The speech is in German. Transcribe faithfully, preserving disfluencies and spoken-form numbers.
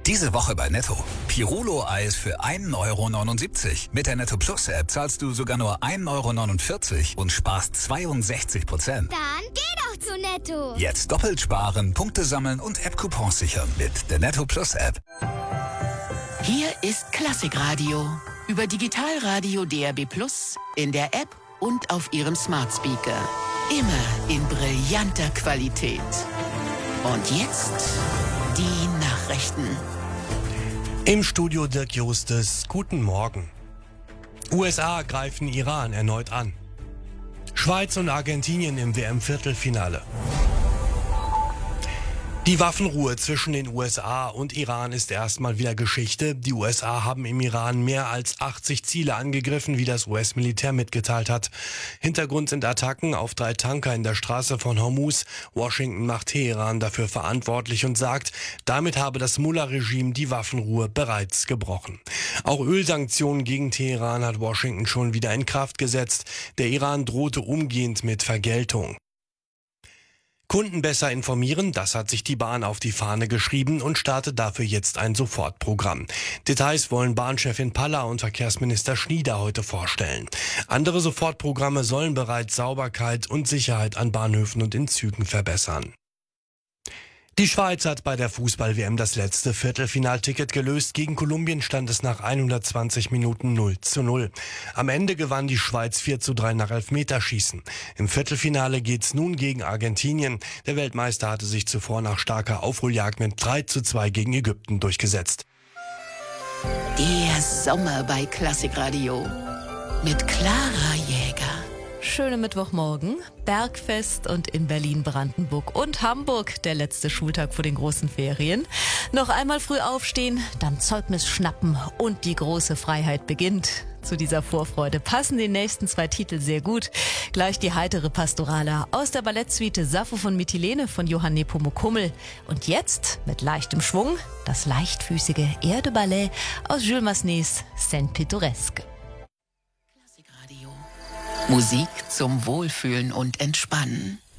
Diese Woche bei Netto. Pirulo-Eis für ein Euro neunundsiebzig. Mit der Netto Plus App zahlst du sogar nur ein Euro neunundvierzig und sparst zweiundsechzig Prozent. Dann geh doch zu Netto. Jetzt doppelt sparen, Punkte sammeln und App-Coupons sichern mit der Netto Plus App. Hier ist Klassikradio. Über Digitalradio D A B Plus, in der App und auf Ihrem Smart Speaker. Immer in brillanter Qualität. Und jetzt die Nachrichten. Im Studio Dirk Justes. Guten Morgen. U S A greifen Iran erneut an. Schweiz und Argentinien im W M-Viertelfinale. Die Waffenruhe zwischen den U S A und Iran ist erstmal wieder Geschichte. Die U S A haben im Iran mehr als achtzig Ziele angegriffen, wie das U S-Militär mitgeteilt hat. Hintergrund sind Attacken auf drei Tanker in der Straße von Hormuz. Washington macht Teheran dafür verantwortlich und sagt, damit habe das Mullah-Regime die Waffenruhe bereits gebrochen. Auch Ölsanktionen gegen Teheran hat Washington schon wieder in Kraft gesetzt. Der Iran drohte umgehend mit Vergeltung. Kunden besser informieren, das hat sich die Bahn auf die Fahne geschrieben und startet dafür jetzt ein Sofortprogramm. Details wollen Bahnchefin Palla und Verkehrsminister Schnieder heute vorstellen. Andere Sofortprogramme sollen bereits Sauberkeit und Sicherheit an Bahnhöfen und in Zügen verbessern. Die Schweiz hat bei der Fußball-W M das letzte Viertelfinalticket gelöst. Gegen Kolumbien stand es nach hundertzwanzig Minuten null zu null. Am Ende gewann die Schweiz vier zu drei nach Elfmeterschießen. Im Viertelfinale geht's nun gegen Argentinien. Der Weltmeister hatte sich zuvor nach starker Aufholjagd mit drei zu zwei gegen Ägypten durchgesetzt. Der Sommer bei Klassikradio mit Clara Jäger. Schöne Mittwochmorgen, Bergfest und in Berlin, Brandenburg und Hamburg der letzte Schultag vor den großen Ferien. Noch einmal früh aufstehen, dann Zeugnis schnappen und die große Freiheit beginnt. Zu dieser Vorfreude passen die nächsten zwei Titel sehr gut. Gleich die heitere Pastorala aus der Ballettsuite Sappho von Mytilene von Johann Nepomuk Hummel. Und jetzt mit leichtem Schwung das leichtfüßige Air de Ballet aus Jules Massenets Saint Pittoresque. Musik zum Wohlfühlen und Entspannen.